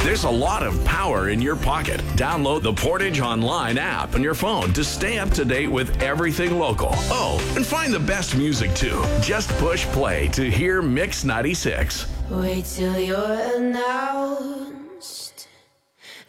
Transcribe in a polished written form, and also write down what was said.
There's a lot of power in your pocket. Download the Portage Online app on your phone to stay up to date with everything local. Oh, and find the best music too. Just push play to hear Mix 96. Wait till you're announced.